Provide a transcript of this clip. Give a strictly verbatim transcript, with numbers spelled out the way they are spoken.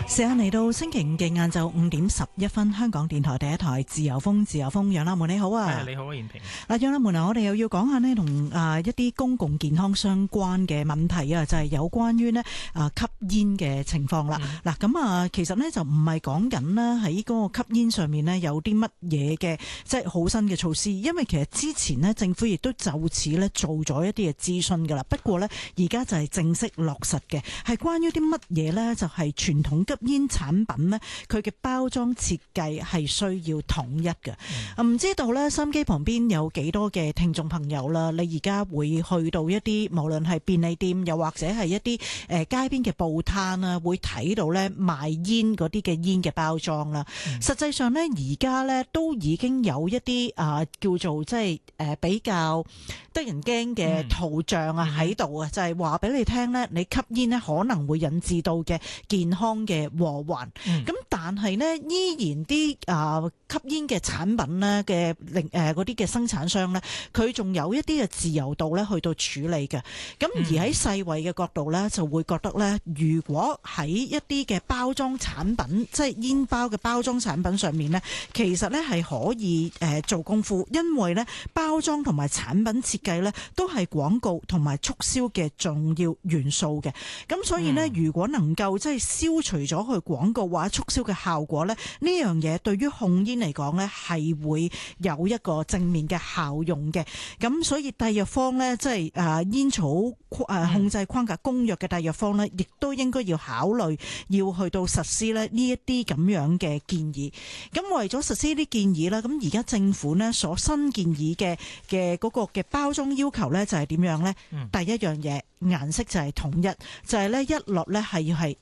時間嚟到星期五嘅晏晝五點十一分，香港電台第一台自由風，自由風，楊立門你好啊！ 你好啊，袁平。 嗱，楊立門啊，我哋又要講下呢同啊一啲公共健康相關嘅問題啊，就係、是、有關於呢啊吸煙嘅情況啦。嗱、嗯，咁啊，其實呢就唔係講緊呢喺嗰個吸煙上面呢有啲乜嘢嘅即係好新嘅措施，因為其實之前呢政府亦都就此呢做咗一啲嘅諮詢噶啦。不過呢，而家就係正式落實嘅，係關於啲乜嘢呢？就係、是、傳統吸煙產品呢，佢嘅包裝設計係需要統一嘅。唔、嗯、知道呢，收音機旁邊有幾多嘅聽眾朋友啦？你而家會去到一啲無論係便利店，又或者係一啲誒、呃、街邊嘅報攤啦，會睇到呢賣煙嗰啲嘅煙嘅包裝啦、嗯。實際上呢，而家呢都已經有一啲啊、呃、叫做即係誒比較得人驚嘅圖像啊喺度啊，就係話俾你聽呢，你吸煙呢可能會引致到嘅健康嘅禍患。咁、嗯、但係呢，依然啲啊、呃、吸煙嘅產品呢嘅零誒嗰啲嘅生產商呢，佢仲有一啲嘅自由度呢去到處理嘅。咁而喺世衛嘅角度呢，就會覺得呢，如果喺一啲嘅包裝產品，即係煙包嘅包裝產品上面呢，其實呢係可以誒做功夫，因為呢包裝同埋產品設計呢都係廣告同埋促銷嘅重要元素嘅。咁所以呢，如果能夠即係消除咗佢廣告或者促銷嘅效果呢，呢樣嘢對於控煙嚟講呢係會有一個正面嘅效用嘅。咁所以締約方呢，即係誒煙草誒控制框架公約嘅締約方呢，亦都應該要考慮要去到實施呢呢一啲咁樣嘅建議。咁為咗實施呢啲建議啦，咁而家政府呢所新建議嘅嘅嗰個嘅包裝要求呢，就係點樣呢？嗯、第一樣嘢顏色就係統一，就係、是、呢一律呢係要係